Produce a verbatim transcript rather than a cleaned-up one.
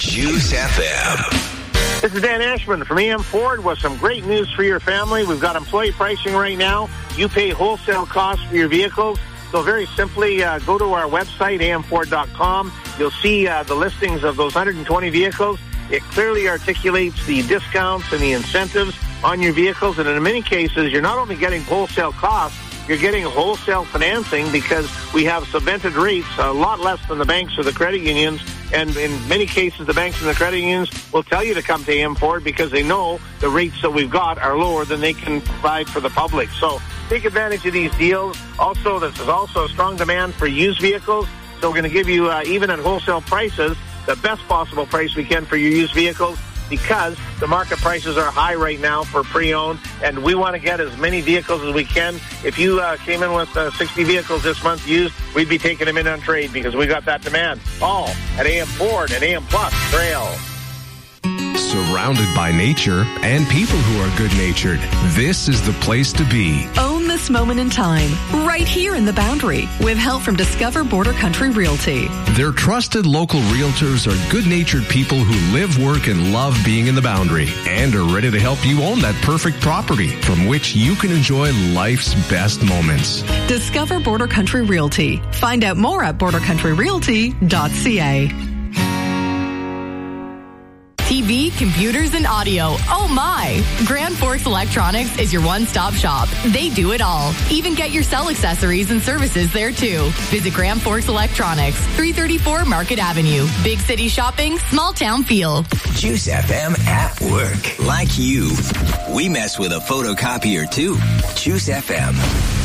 Juice F M. This is Dan Ashman from A M Ford with some great news for your family. We've got employee pricing right now. You pay wholesale costs for your vehicles. So very simply, uh, go to our website, a m ford dot com. You'll see uh, the listings of those one hundred twenty vehicles. It clearly articulates the discounts and the incentives on your vehicles. And in many cases, you're not only getting wholesale costs, you're getting wholesale financing because we have subvented rates, a lot less than the banks or the credit unions. And in many cases, the banks and the credit unions will tell you to come to A M Ford because they know the rates that we've got are lower than they can provide for the public. So take advantage of these deals. Also, this is also a strong demand for used vehicles. So we're going to give you, uh, even at wholesale prices, the best possible price we can for your used vehicles because the market prices are high right now for pre-owned, and we want to get as many vehicles as we can. If you uh, came in with uh, sixty vehicles this month used, we'd be taking them in on trade because we got that demand. All at A M Ford and A M Plus Trail. Surrounded by nature and people who are good-natured, this is the place to be. Own this moment in time, right here in the Boundary, with help from Discover Border Country Realty. Their trusted local realtors are good-natured people who live, work, and love being in the Boundary and are ready to help you own that perfect property from which you can enjoy life's best moments. Discover Border Country Realty. Find out more at border country realty dot c a. T V, computers, and audio. Oh my! Grand Forks Electronics is your one-stop shop. They do it all. Even get your cell accessories and services there too. Visit Grand Forks Electronics, three thirty-four Market Avenue. Big city shopping, small town feel. Juice F M at work. Like you, we mess with a photocopier too. Juice F M.